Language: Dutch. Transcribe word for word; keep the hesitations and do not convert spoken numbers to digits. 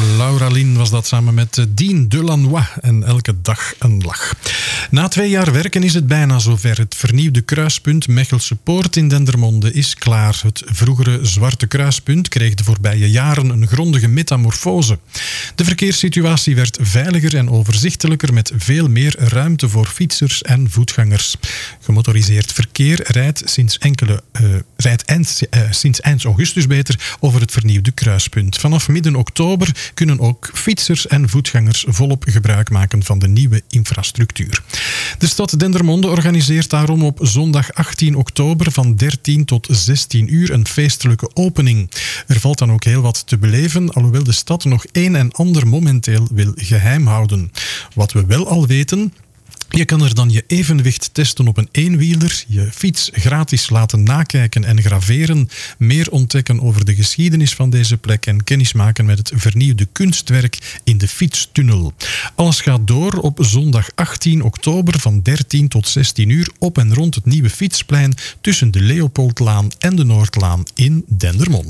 Laura Lien was dat samen met Dien Delanois en Elke dag een lach. Na twee jaar werken is het bijna zover. Het vernieuwde kruispunt Mechelse Poort in Dendermonde is klaar. Het vroegere Zwarte Kruispunt kreeg de voorbije jaren een grondige metamorfose. De verkeerssituatie werd veiliger en overzichtelijker met veel meer ruimte voor fietsers en voetgangers. Gemotoriseerd verkeer rijdt sinds, enkele, uh, rijdt eind, uh, sinds eind augustus beter over het vernieuwde kruispunt. Vanaf midden oktober kunnen ook fietsers en voetgangers volop gebruik maken van de nieuwe infrastructuur. De stad Dendermonde organiseert daarom op zondag achttien oktober van dertien tot zestien uur een feestelijke opening. Er valt dan ook heel wat te beleven, alhoewel de stad nog een en ander momenteel wil geheim houden. Wat we wel al weten... Je kan er dan je evenwicht testen op een eenwieler, je fiets gratis laten nakijken en graveren, meer ontdekken over de geschiedenis van deze plek en kennismaken met het vernieuwde kunstwerk in de fietstunnel. Alles gaat door op zondag achttien oktober van dertien tot zestien uur op en rond het nieuwe fietsplein tussen de Leopoldlaan en de Noordlaan in Dendermonde.